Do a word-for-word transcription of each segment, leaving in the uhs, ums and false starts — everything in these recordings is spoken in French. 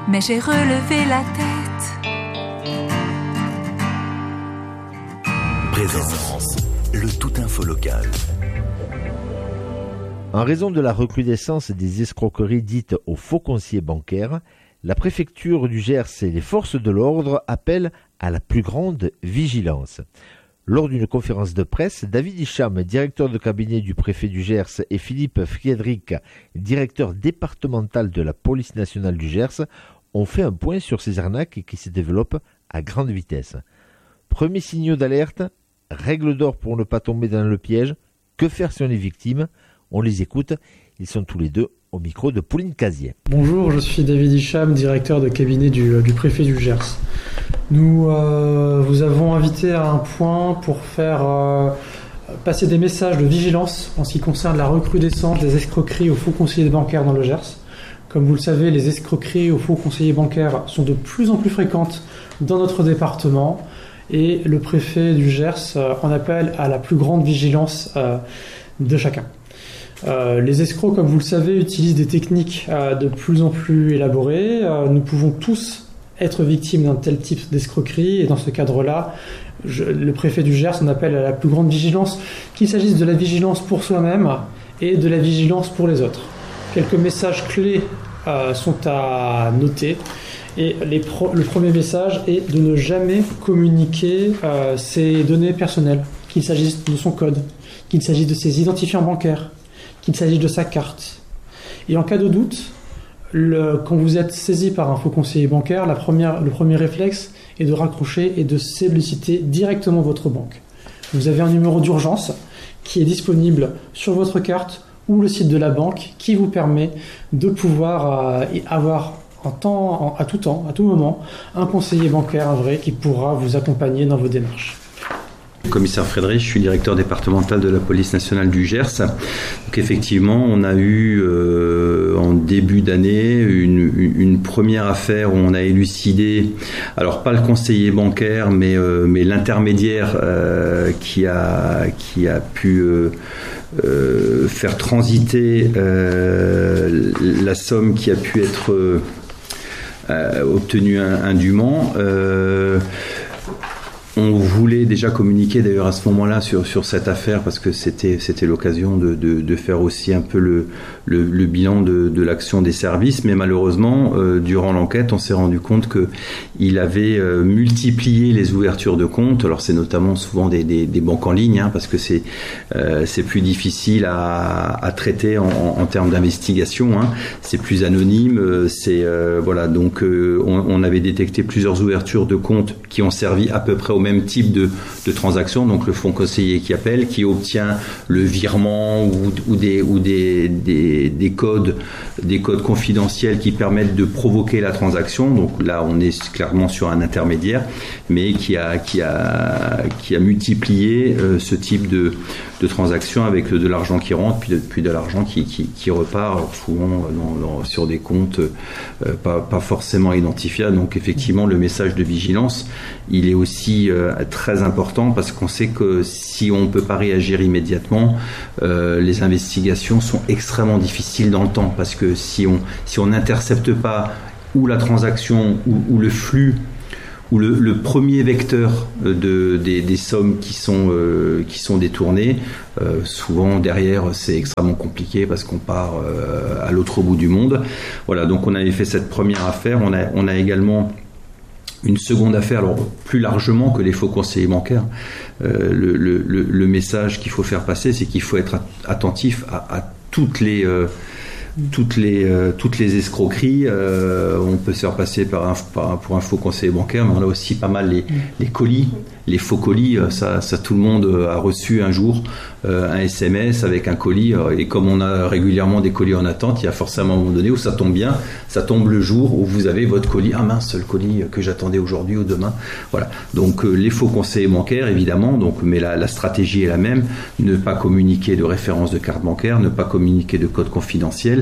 mais j'ai relevé la tête. Présence, le tout info local. En raison de la recrudescence des escroqueries dites aux faux conseillers bancaires, la préfecture du Gers et les forces de l'ordre appellent à la plus grande vigilance. Lors d'une conférence de presse, David Hicham, directeur de cabinet du préfet du Gers, et Philippe Friedrich, directeur départemental de la police nationale du Gers, ont fait un point sur ces arnaques qui se développent à grande vitesse. Premiers signaux d'alerte, règle d'or pour ne pas tomber dans le piège, que faire si on est victime? On les écoute, ils sont tous les deux au micro de Pauline Casier. Bonjour, je suis David Hicham, directeur de cabinet du, du préfet du Gers. Nous euh, vous avons invité à un point pour faire euh, passer des messages de vigilance en ce qui concerne la recrudescence des escroqueries aux faux conseillers bancaires dans le Gers. Comme vous le savez, les escroqueries aux faux conseillers bancaires sont de plus en plus fréquentes dans notre département et le préfet du Gers euh, en appelle à la plus grande vigilance euh, de chacun. Euh, les escrocs, comme vous le savez, utilisent des techniques euh, de plus en plus élaborées. Euh, nous pouvons tous être victimes d'un tel type d'escroquerie et dans ce cadre-là, je, le préfet du Gers en appelle à la plus grande vigilance, qu'il s'agisse de la vigilance pour soi-même et de la vigilance pour les autres. Quelques messages clés euh, sont à noter. Et les pro- le premier message est de ne jamais communiquer euh, ses données personnelles, qu'il s'agisse de son code, qu'il s'agisse de ses identifiants bancaires, qu'il s'agisse de sa carte. Et en cas de doute, le, quand vous êtes saisi par un faux conseiller bancaire, la première, le premier réflexe est de raccrocher et de solliciter directement votre banque. Vous avez un numéro d'urgence qui est disponible sur votre carte ou le site de la banque qui vous permet de pouvoir euh, avoir en temps, en, à tout temps, à tout moment, un conseiller bancaire, un vrai, qui pourra vous accompagner dans vos démarches. Commissaire Friedrich, je suis directeur départemental de la police nationale du Gers. Donc effectivement, on a eu euh, en début d'année une, une première affaire où on a élucidé, alors pas le conseiller bancaire, mais, euh, mais l'intermédiaire euh, qui a qui a pu euh, euh, faire transiter euh, la somme qui a pu être euh, obtenue indûment. Euh, On voulait déjà communiquer d'ailleurs à ce moment-là sur, sur cette affaire parce que c'était, c'était l'occasion de, de, de faire aussi un peu le, le, le bilan de, de l'action des services. Mais malheureusement, euh, durant l'enquête, on s'est rendu compte qu'il avait euh, multiplié les ouvertures de comptes. Alors c'est notamment souvent des, des, des banques en ligne hein, parce que c'est, euh, c'est plus difficile à, à traiter en, en termes d'investigation. Hein. C'est plus anonyme. C'est, euh, voilà, donc euh, on, on avait détecté plusieurs ouvertures de comptes qui ont servi à peu près au même type de, de transaction, donc le fonds conseiller qui appelle, qui obtient le virement ou, ou, des, ou des, des, des codes, des codes confidentiels qui permettent de provoquer la transaction. Donc là, on est clairement sur un intermédiaire, mais qui a, qui a, qui a multiplié euh, ce type de, de transaction avec de l'argent qui rentre, puis de, puis de l'argent qui, qui, qui repart souvent dans, dans, sur des comptes euh, pas, pas forcément identifiables. Donc effectivement, le message de vigilance, il est aussi euh, très important parce qu'on sait que si on ne peut pas réagir immédiatement, euh, les investigations sont extrêmement difficiles dans le temps parce que si on si on n'intercepte pas ou la transaction ou, ou le flux ou le, le premier vecteur de, des, des sommes qui sont, euh, qui sont détournées, euh, souvent derrière c'est extrêmement compliqué parce qu'on part euh, à l'autre bout du monde. Voilà, donc on avait fait cette première affaire, on a, on a également une seconde affaire, alors plus largement que les faux conseillers bancaires. Euh, le, le, le message qu'il faut faire passer, c'est qu'il faut être attentif à, à toutes les... Euh, toutes les euh, toutes les escroqueries. Euh, on peut se faire passer par un, par, pour un faux conseiller bancaire, mais on a aussi pas mal les, les colis, les faux colis. Ça, ça tout le monde a reçu un jour euh, un S M S avec un colis. Et comme on a régulièrement des colis en attente, il y a forcément un moment donné où ça tombe bien, ça tombe le jour où vous avez votre colis. Ah mince, le colis que j'attendais aujourd'hui ou demain. Voilà. Donc euh, les faux conseillers bancaires, évidemment. Donc, mais la, la stratégie est la même. Ne pas communiquer de référence de carte bancaire, ne pas communiquer de code confidentiel.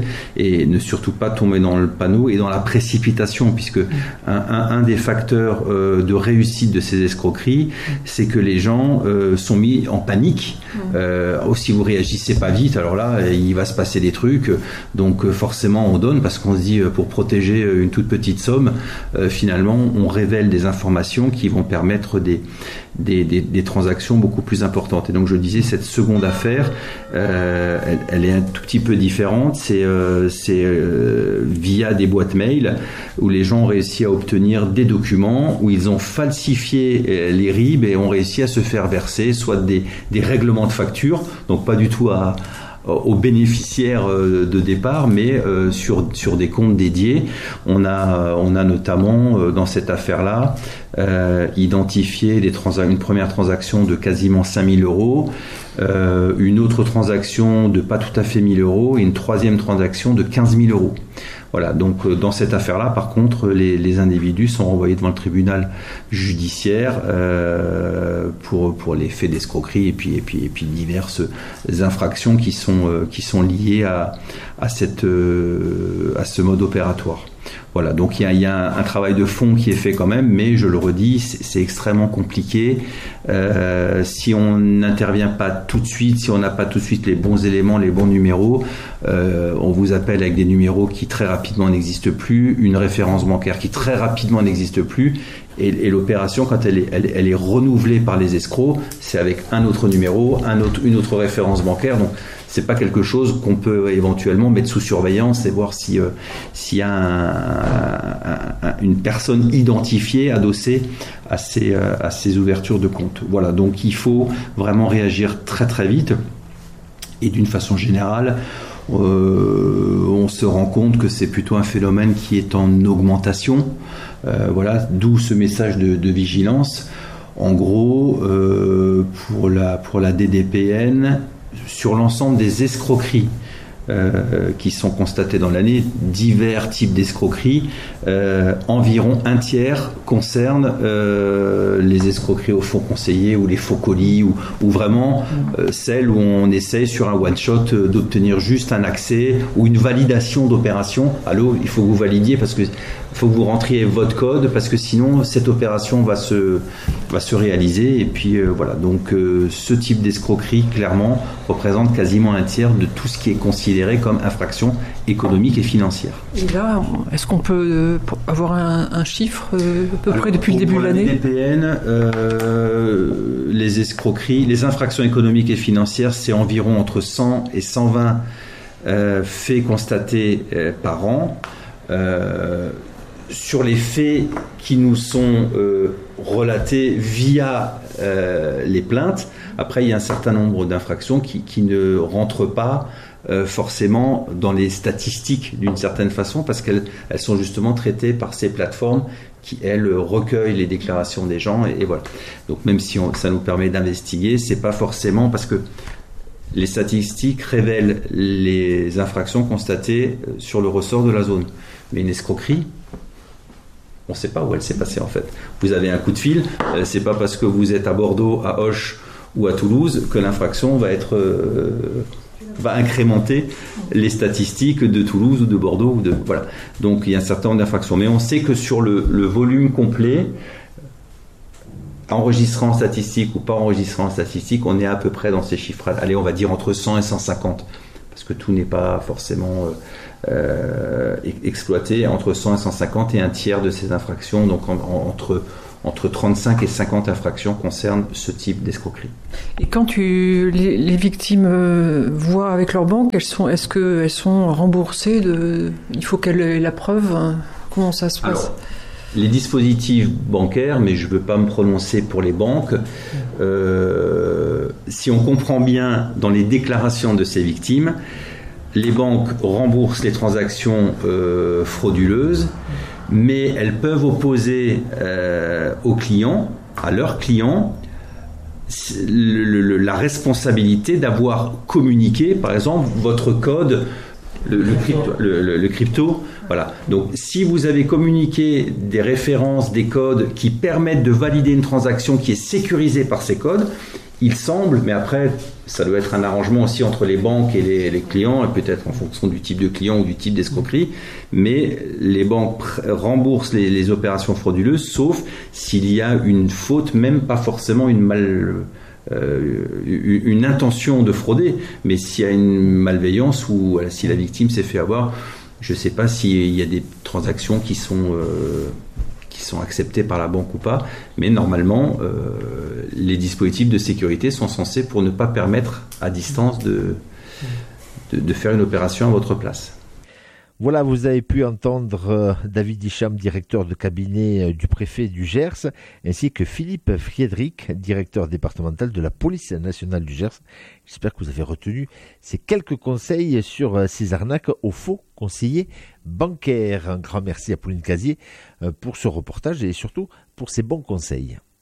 et ne surtout pas tomber dans le panneau et dans la précipitation, puisque un, un, un des facteurs euh, de réussite de ces escroqueries, c'est que les gens euh, sont mis en panique. Euh, oh, si vous réagissez pas vite, alors là, il va se passer des trucs. Donc forcément, on donne parce qu'on se dit, pour protéger une toute petite somme, euh, finalement, on révèle des informations qui vont permettre des, des, des, des transactions beaucoup plus importantes. Et donc, je disais, cette seconde affaire, euh, elle, elle est un tout petit peu différente. C'est, euh, c'est euh, via des boîtes mail où les gens ont réussi à obtenir des documents, où ils ont falsifié les R I B et ont réussi à se faire verser soit des, des règlements de facture, donc pas du tout à aux bénéficiaires de départ, mais euh, sur sur des comptes dédiés. On a on a notamment euh, dans cette affaire-là euh, identifié des transa- une première transaction de quasiment cinq mille euros, euh, une autre transaction de pas tout à fait mille euros et une troisième transaction de quinze mille euros. Voilà, donc dans cette affaire-là, par contre, les, les individus sont renvoyés devant le tribunal judiciaire euh, pour pour les faits d'escroquerie et puis et puis et puis diverses infractions qui sont euh, qui sont liées à à cette euh, à ce mode opératoire. Voilà, donc il y a, il y a un, un travail de fond qui est fait quand même, mais je le redis, c'est, c'est extrêmement compliqué. Euh, si on n'intervient pas tout de suite, si on n'a pas tout de suite les bons éléments, les bons numéros, euh, on vous appelle avec des numéros qui très rapidement n'existent plus, une référence bancaire qui très rapidement n'existe plus, et, et l'opération, quand elle est, elle, elle est renouvelée par les escrocs, c'est avec un autre numéro, un autre, une autre référence bancaire. Donc c'est pas quelque chose qu'on peut éventuellement mettre sous surveillance et voir si euh, s'il y a un, un, un, une personne identifiée adossée à ces euh, à ces ouvertures de compte. Voilà, donc il faut vraiment réagir très très vite et d'une façon générale. Euh, on se rend compte que c'est plutôt un phénomène qui est en augmentation. Euh, voilà, d'où ce message de, de vigilance. En gros, euh, pour la pour la D D P N, sur l'ensemble des escroqueries euh, qui sont constatées dans l'année, divers types d'escroqueries, euh, environ un tiers concerne euh, les escroqueries au faux conseiller ou les faux colis ou, ou vraiment euh, celles où on essaye sur un one-shot euh, d'obtenir juste un accès ou une validation d'opération. Allô, il faut que vous validiez parce que il faut que vous rentriez votre code parce que sinon cette opération va se, va se réaliser. Et puis euh, voilà, donc euh, ce type d'escroquerie clairement représente quasiment un tiers de tout ce qui est considéré comme infraction économique et financière. Et là, est-ce qu'on peut euh, avoir un, un chiffre euh, à peu Alors, près depuis le début de l'année? Pour la D D P N, euh, les escroqueries, les infractions économiques et financières, c'est environ entre cent et cent vingt euh, faits constatés euh, par an. Euh, sur les faits qui nous sont euh, relatés via euh, les plaintes, après il y a un certain nombre d'infractions qui, qui ne rentrent pas euh, forcément dans les statistiques d'une certaine façon parce qu'elles elles sont justement traitées par ces plateformes qui elles recueillent les déclarations des gens et, et voilà. Donc même si on, ça nous permet d'investiguer, c'est pas forcément parce que les statistiques révèlent les infractions constatées sur le ressort de la zone. Mais une escroquerie, on ne sait pas où elle s'est passée en fait. Vous avez un coup de fil, euh, c'est pas parce que vous êtes à Bordeaux, à Auch ou à Toulouse que l'infraction va être euh, va incrémenter les statistiques de Toulouse ou de Bordeaux ou de voilà. Donc il y a un certain nombre d'infractions, mais on sait que sur le, le volume complet, enregistré en statistique ou pas enregistré en statistique, on est à peu près dans ces chiffres. Allez, on va dire entre cent et cent cinquante, parce que tout n'est pas forcément euh, Euh, exploité entre cent et cent cinquante et un tiers de ces infractions, donc en, en, entre, entre trente-cinq et cinquante infractions concernent ce type d'escroquerie. Et quand tu, les, les victimes euh, voient avec leur banque, elles sont, est-ce qu'elles sont remboursées de, il faut qu'elles aient la preuve, hein, comment ça se passe? Alors, les dispositifs bancaires, mais je ne veux pas me prononcer pour les banques, euh, si on comprend bien dans les déclarations de ces victimes, les banques remboursent les transactions euh, frauduleuses, mais elles peuvent opposer euh, aux clients, à leurs clients, le, le, la responsabilité d'avoir communiqué, par exemple, votre code, le, le, crypto, le, le, le crypto. Voilà. Donc, si vous avez communiqué des références, des codes qui permettent de valider une transaction qui est sécurisée par ces codes, il semble, mais après, ça doit être un arrangement aussi entre les banques et les, les clients, et peut-être en fonction du type de client ou du type d'escroquerie, mais les banques pr- remboursent les, les opérations frauduleuses, sauf s'il y a une faute, même pas forcément une mal... Euh, une intention de frauder, mais s'il y a une malveillance ou voilà, si la victime s'est fait avoir, je ne sais pas s'il y a des transactions qui sont, euh, qui sont acceptées par la banque ou pas, mais normalement, euh, les dispositifs de sécurité sont censés pour ne pas permettre à distance de, de, de faire une opération à votre place. Voilà, vous avez pu entendre euh, David Hicham, directeur de cabinet euh, du préfet du Gers, ainsi que Philippe Friedrich, directeur départemental de la police nationale du Gers. J'espère que vous avez retenu ces quelques conseils sur euh, ces arnaques aux faux conseillers bancaires. Un grand merci à Pauline Casier euh, pour ce reportage et surtout pour ces bons conseils.